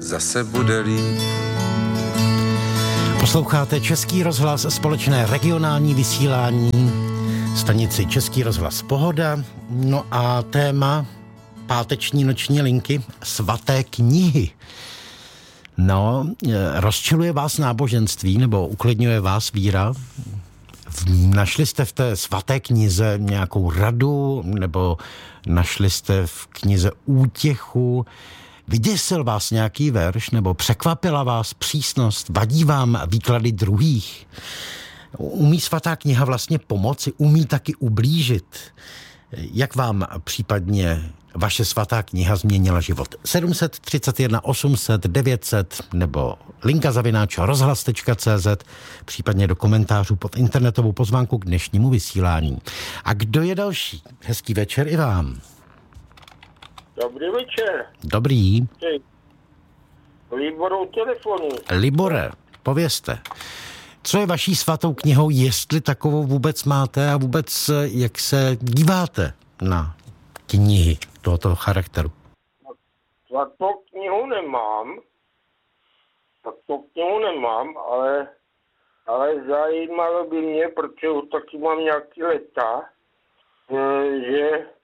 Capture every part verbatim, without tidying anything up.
zase bude líp. Posloucháte Český rozhlas, společné regionální vysílání, stanici Český rozhlas Pohoda. No a téma páteční noční linky svaté knihy. No, rozčiluje vás náboženství nebo uklidňuje vás víra? Našli jste v té svaté knize nějakou radu nebo našli jste v knize útěchu? Vyděsil vás nějaký verš nebo překvapila vás přísnost? Vadí vám výklady druhých? Umí svatá kniha vlastně pomoci? Umí taky ublížit? Jak vám případně vaše svatá kniha změnila život? sedm set třicet jedna osm set devět set nebo linka zavináč rozhlas tečka cé zet, případně do komentářů pod internetovou pozvánku k dnešnímu vysílání. A kdo je další? Hezký večer i vám. Dobrý večer. Dobrý. Liborou telefonu. Libore, povězte. Co je vaší svatou knihou, jestli takovou vůbec máte a vůbec jak se díváte na knihy tohoto charakteru? Svatou knihu nemám. Svatou knihu nemám, ale, ale zajímalo by mě, protože už taky mám nějaký leta, že,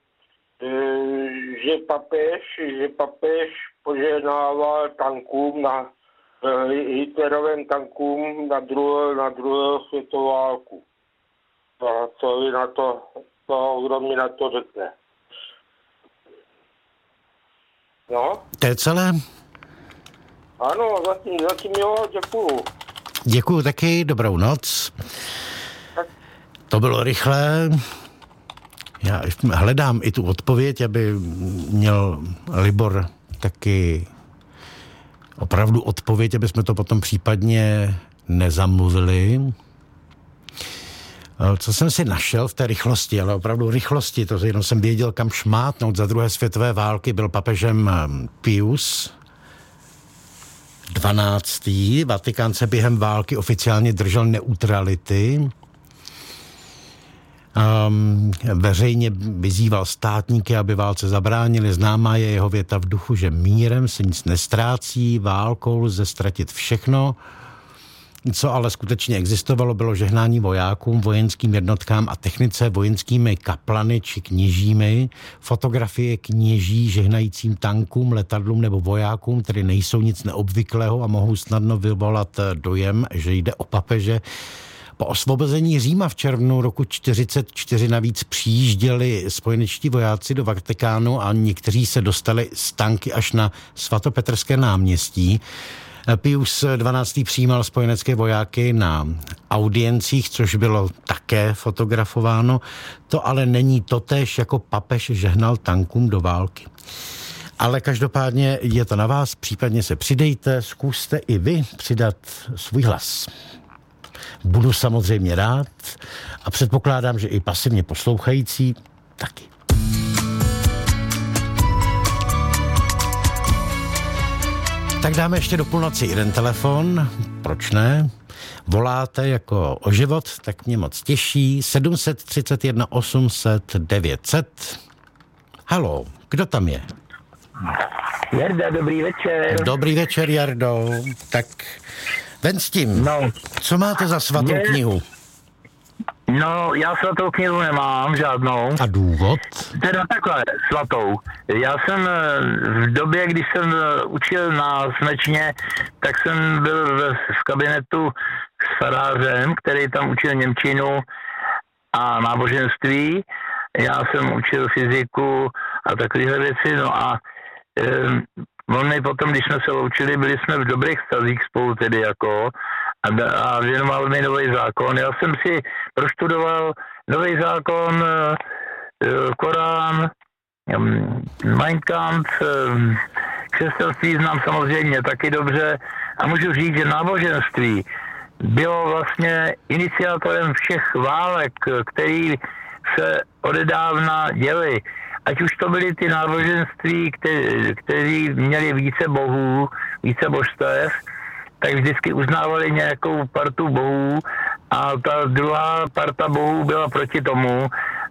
že papež, že papež požehnával tankům na Hitlerovým tankům na druhou, na druhou světovou válku. A co vy na to, to, kdo mi na to řekne. No? To je celé? Ano, zatím, zatím jo, děkuju. Děkuju taky, dobrou noc. Tak. To bylo rychlé. Já hledám i tu odpověď, aby měl Libor taky opravdu odpověď, aby jsme to potom případně nezamluvili. Co jsem si našel v té rychlosti, ale opravdu rychlosti, to jenom jsem věděl, kam šmátnout. Za druhé světové války byl papežem Pius dvanáctý. Vatikán se během války oficiálně držel neutrality. Um, veřejně vyzýval státníky, aby válce zabránili. Známá je jeho věta v duchu, že mírem se nic nestrácí, válkou lze ztratit všechno. Co ale skutečně existovalo, bylo žehnání vojákům, vojenským jednotkám a technice vojenskými kaplany či kněžími, fotografie kněží žehnajícím tankům, letadlům nebo vojákům, které nejsou nic neobvyklého a mohou snadno vyvolat dojem, že jde o papeže. Po osvobození Říma v červnu roku čtyřicet čtyři navíc přijížděli spojenečtí vojáci do Vatikánu a někteří se dostali z tanky až na svatopetrské náměstí. Pius dvanáctý přijímal spojenecké vojáky na audiencích, což bylo také fotografováno. To ale není totéž, jako papež žehnal tankům do války. Ale každopádně je to na vás, případně se přidejte, zkuste i vy přidat svůj hlas. Budu samozřejmě rád a předpokládám, že i pasivně poslouchající taky. Tak dáme ještě do půlnoci jeden telefon, proč ne? Voláte jako o život, tak mě moc těší. sedm set třicet jedna osm set devět set. Haló, kdo tam je? Jarda, dobrý večer. Dobrý večer, Jardo. Tak ven s tím. No. Co máte za svatou mě... knihu? No, já svatou knihu nemám, žádnou. A důvod? Teda takhle, svatou. Já jsem v době, když jsem učil na Smečně, tak jsem byl v, v kabinetu s farářem, který tam učil němčinu a náboženství. Já jsem učil fyziku a takovéhle věci, no a um, on mi potom, když jsme se loučili, byli jsme v dobrých vztazích spolu tedy jako a, a věnoval mi nový zákon. Já jsem si proštudoval nový zákon, Korán, Mein Kampf, křesťanství znám samozřejmě taky dobře a můžu říct, že náboženství bylo vlastně iniciátorem všech válek, který se odedávna děly. Ať už to byly ty náboženství, kteří, kteří měli více bohů, více božstev, tak vždycky uznávali nějakou partu bohů a ta druhá parta bohů byla proti tomu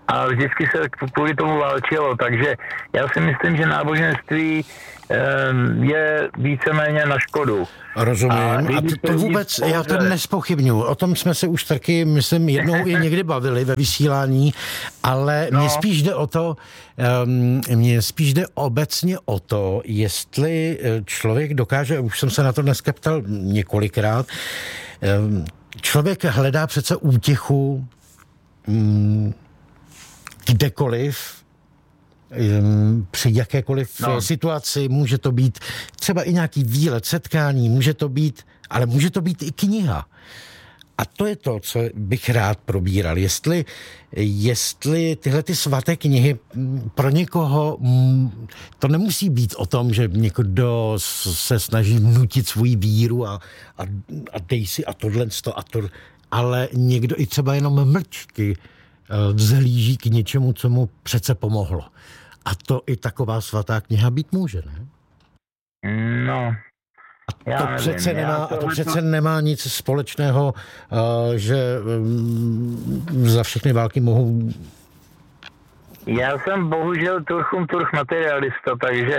a vždycky se kvůli tomu válčilo, takže já si myslím, že náboženství je víceméně na škodu. Rozumím. A, a to, to vůbec, já to nespochybnuju. O tom jsme se už taky, myslím, jednou i někdy bavili ve vysílání, ale no. mně spíš jde o to, um, mně spíš jde obecně o to, jestli člověk dokáže, už jsem se na to dneska ptal několikrát, um, člověk hledá přece útěchu um, kdekoliv, při jakékoliv no. situaci, může to být třeba i nějaký výlet, setkání, může to být, ale může to být i kniha. A to je to, co bych rád probíral. Jestli, jestli tyhle ty svaté knihy pro někoho, to nemusí být o tom, že někdo se snaží vnutit svou víru a, a, a dej si a tohle a to, ale někdo i třeba jenom mlčky vzhlíží k něčemu, co mu přece pomohlo. A to i taková svatá kniha být může, ne? No. A to, přece, nevím, nemá, to, a to přece to... nemá nic společného, uh, že um, za všechny války mohou... Já jsem bohužel turchum turch materialista, takže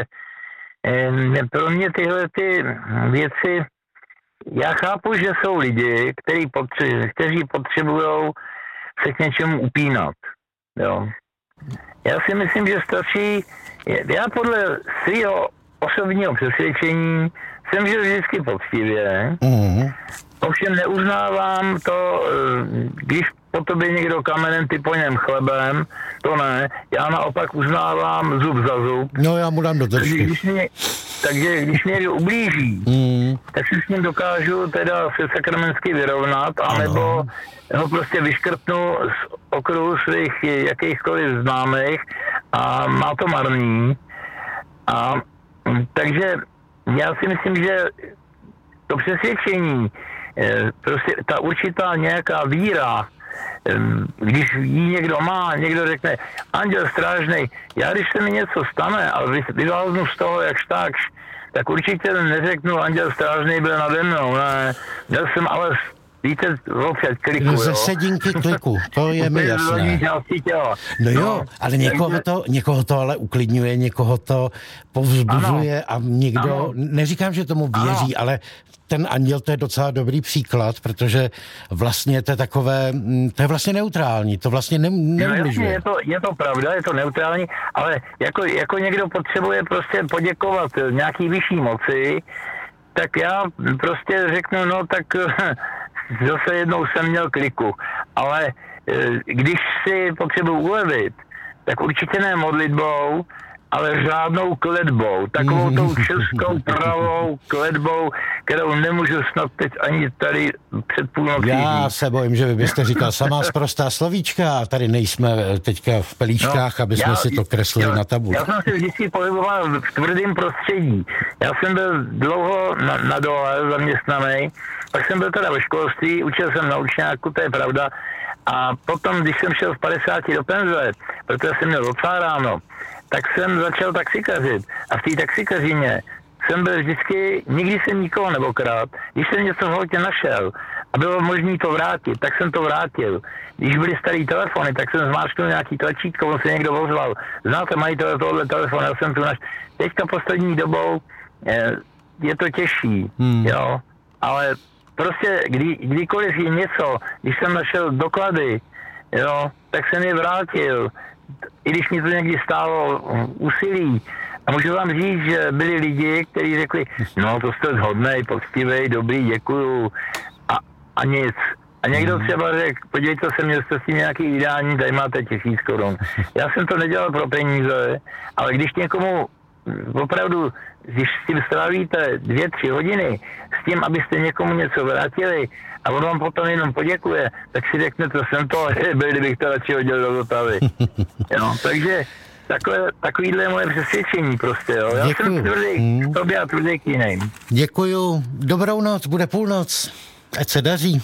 eh, pro mě tyhle ty věci, já chápu, že jsou lidi, kteří potře- kteří potřebují se k něčemu upínat. Jo. Já si myslím, že stačí, já podle svého osobního přesvědčení jsem žil vždycky poctivě. Mm. Ovšem neuznávám to, když po tobě někdo kamenem, ty po něm chlebem, to ne. Já naopak uznávám zub za zub. No já mu dám do držky. Když mě, takže když mě někdo ublíží, mm. tak si s ním dokážu teda se sakramensky vyrovnat, anebo ho prostě vyškrtnu z okruhu svých jakýchkoliv známých a má to marný. A takže já si myslím, že to přesvědčení, prostě ta určitá nějaká víra, když jí někdo má, někdo řekne, anděl strážnej, já když se mi něco stane a vyváznu z toho jakž takž, tak určitě neřeknu, anděl strážnej byl nade mnou, ne, měl jsem ale víte, opět kliku, ze sedinky kliku, to je mi jasné. No jo, ale někoho to, někoho to ale uklidňuje, někoho to povzbuzuje a někdo, ano. Neříkám, že tomu věří, ano. Ale ten anděl, to je docela dobrý příklad, protože vlastně to je takové, to je vlastně neutrální, to vlastně ne, neubližuje. No je to, je to pravda, je to neutrální, ale jako, jako někdo potřebuje prostě poděkovat nějaký vyšší moci, tak já prostě řeknu, no tak zase jednou jsem měl kliku, ale když si potřebuji ulevit, tak určitě ne modlitbou, ale řádnou kletbou, takovou tou českou pravou kletbou, kterou nemůžu snad teď ani tady před půlnocí. Já se bojím, že vy byste říkal samá sprostá slovíčka a tady nejsme teďka v pelíčkách, no, aby jsme já, si to kreslili já, na tabuli. Já jsem si vždycky pohyboval v tvrdém prostředí. Já jsem byl dlouho na, na dole zaměstnaný, pak jsem byl teda ve školství, učil jsem na učňáku, to je pravda, a potom, když jsem šel v padesáti do penze, protože jsem měl docela ráno, tak jsem začal taxikařit. A v té taxikařině jsem byl vždycky, nikdy jsem nikoho nebokrad. Když jsem něco v autě našel a bylo možné to vrátit, tak jsem to vrátil. Když byly starý telefony, tak jsem zmáčknul nějaký tlačítko, on se někdo ozval. Znáte majitele tohohle telefonu, já jsem tu naš... Teďka poslední dobou je, je to těžší, hmm. jo. Ale prostě kdy, kdykoliv je něco, když jsem našel doklady, jo, tak jsem je vrátil. I když mi to někdy stálo úsilí. A můžu vám říct, že byli lidi, kteří řekli, no to jste hodnej, poctivej, dobrý, děkuju. A, a nic. A někdo třeba řekl, podívejte se, měl jste s tím nějaký vydání, tady máte tisíc korun. Já jsem to nedělal pro peníze, ale když někomu opravdu, když s tím strávíte dvě, tři hodiny, s tím, abyste někomu něco vrátili a on vám potom jenom poděkuje, tak si řeknete, jsem to byl, kdybych to radši hodil do Vltavy. Jo, takže takhle, takovýhle je moje přesvědčení prostě, jo. Já Děkuju. jsem tvrdý hmm. k tobě a tvrdý k jiným. Děkuju. Dobrou noc, bude půlnoc. Ať se daří.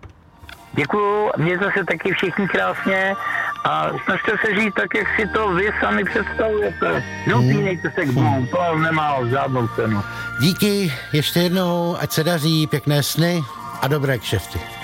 Děkuju, mějte se taky všichni krásně a snažte se žít tak, jak si to vy sami představujete. Neupínejte se k Bohu, to nemá žádnou cenu. Díky, ještě jednou, ať se daří, pěkné sny a dobré kšefty.